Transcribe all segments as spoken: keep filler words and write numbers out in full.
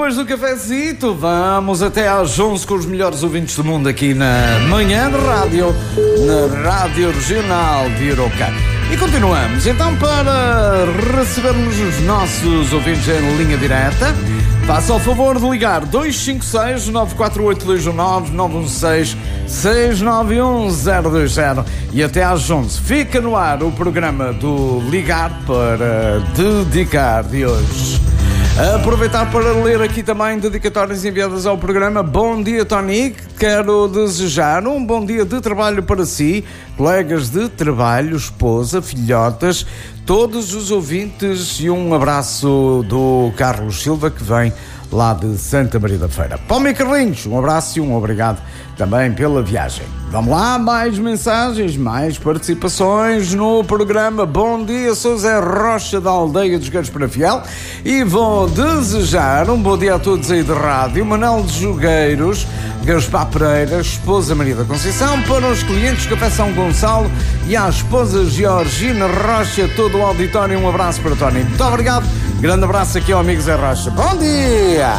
depois do cafezito, vamos até às onze com os melhores ouvintes do mundo aqui na Manhã de Rádio, na Rádio Regional de Iroca. E continuamos, então, para recebermos os nossos ouvintes em linha direta, faça o favor de ligar dois cinco seis, nove quatro oito, dois um nove, nove um seis, seis nove um zero dois zero e até às onze fica no ar o programa do Ligar para Dedicar de hoje. Aproveitar para ler aqui também dedicatórias enviadas ao programa. Bom dia, Tony. Quero desejar um bom dia de trabalho para si, colegas de trabalho, esposa, filhotas, todos os ouvintes e um abraço do Carlos Silva, que vem lá de Santa Maria da Feira. Palme e Carlinhos, um abraço e um obrigado também pela viagem. Vamos lá, mais mensagens, mais participações no programa. Bom dia, sou Zé Rocha da Aldeia dos Gueiros para Fiel e vou desejar um bom dia a todos aí de rádio. Manuel de Jogueiros, Gaspar Pereira, esposa Maria da Conceição, para os clientes Café São Gonçalo e à esposa Georgina Rocha, todo o auditório, um abraço para Tony. Muito obrigado, grande abraço aqui ao amigo Zé Rocha. Bom dia!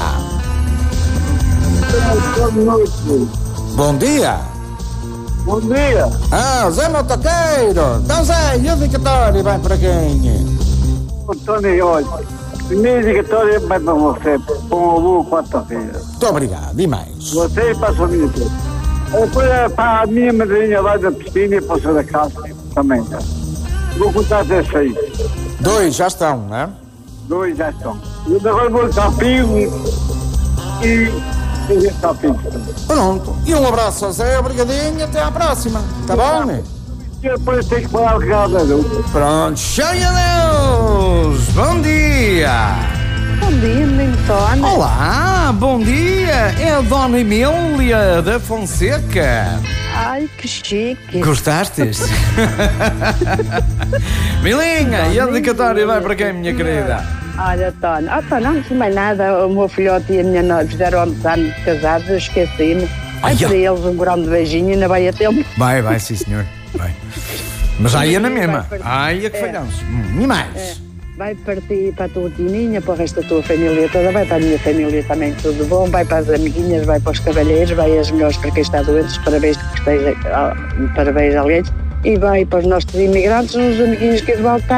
Bom dia! Bom dia! Ah, Zé Motoqueiro! Então Zé, e o dedicatório vai para quem? Antônio, olha, o meu dedicatório vai para você, com o Lu quarta-feira. Muito obrigado, e mais? Você e para a família toda. Depois é para a minha madrinha lá da piscina e para o senhor da casa também. Tá? Vou contar até seis. Dois já estão, não é? Dois já estão. E agora vou estar pigo e... Pronto, e um abraço ao Zé, obrigadinho, até à próxima, tá bom, né? E depois tem que falar o recado. Pronto, cheia Deus, bom dia! Bom dia, menino Tony. Olá, bom dia, é a Dona Emília da Fonseca. Ai, que chique. Gostastes? Milinha, e a dedicatória vai para quem, minha querida? Olha, Tony, ah, Tony, não disse mais nada. O meu filhote e a minha noiva fizeram ontem anos de casados, eu esqueci-me. Ai, para eles um grande beijinho e ainda vai a tempo. Vai, vai, sim senhor, vai. Mas aí é na mesma, aí é que falhamos. Hum, e mais? É. Vai partir para a tua tininha, para o resto da tua família toda, vai para a minha família também, tudo bom, vai para as amiguinhas, vai para os cavalheiros, vai às melhores para quem está doente, parabéns que esteja, parabéns a eles, e vai para os nossos imigrantes, os amiguinhos que voltam.